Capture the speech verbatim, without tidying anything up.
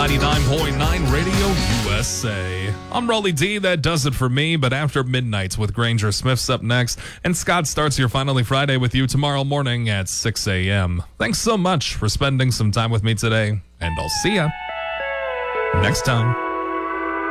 ninety-nine point nine Radio U S A. I'm Raleigh D. That does it for me, but after midnight with Granger Smith's up next, and Scott starts your Finally Friday with you tomorrow morning at six a.m. Thanks so much for spending some time with me today, and I'll see ya next time.